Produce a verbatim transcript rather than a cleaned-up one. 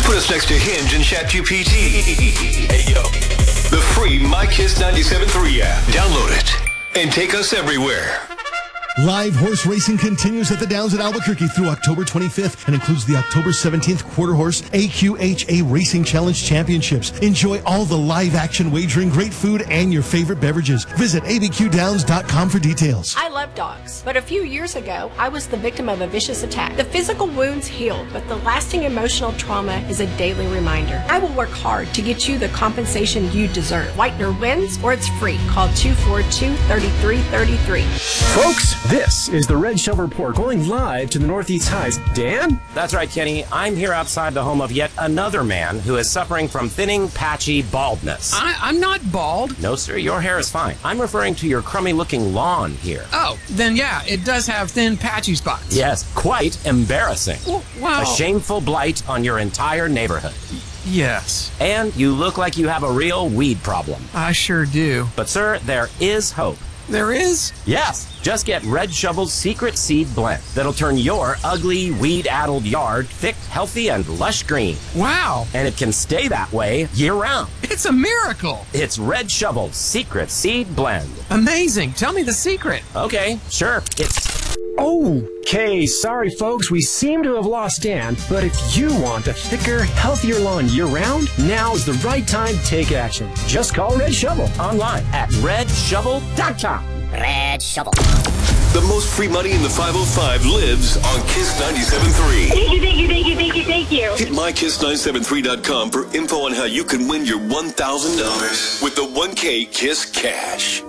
Put us next to Hinge and ChatGPT. Hey, yo. The free My Kiss ninety-seven point three app. Download it and take us everywhere. Live horse racing continues at the Downs at Albuquerque through October twenty-fifth and includes the October seventeenth Quarter Horse A Q H A Racing Challenge Championships. Enjoy all the live action wagering, great food, and your favorite beverages. Visit A B Q downs dot com for details. I love dogs, but a few years ago, I was the victim of a vicious attack. The physical wounds healed, but the lasting emotional trauma is a daily reminder. I will work hard to get you the compensation you deserve. Whitener wins, or it's free. Call two four two, three three three three. Folks, this is the Red Shell Report going live to the Northeast Highs. Dan? That's right, Kenny. I'm here outside the home of yet another man who is suffering from thinning, patchy baldness. I, I'm not bald. No, sir, your hair is fine. I'm referring to your crummy-looking lawn here. Oh, then yeah, it does have thin, patchy spots. Yes, quite embarrassing. Well, well, a shameful blight on your entire neighborhood. Yes. And you look like you have a real weed problem. I sure do. But, sir, there is hope. There is? Yes. Just get Red Shovel's Secret Seed Blend that'll turn your ugly, weed-addled yard thick, healthy, and lush green. Wow. And it can stay that way year-round. It's a miracle. It's Red Shovel's Secret Seed Blend. Amazing. Tell me the secret. Okay, sure. It's... Okay, sorry folks, we seem to have lost Dan, but if you want a thicker, healthier lawn year-round, now is the right time to take action. Just call Red Shovel online at red shovel dot com. Red Shovel. The most free money in the five oh five lives on Kiss ninety-seven point three. Thank you, thank you, thank you, thank you, thank you. Hit my kiss nine seven three dot com for info on how you can win your one thousand dollars with the one K Kiss Cash.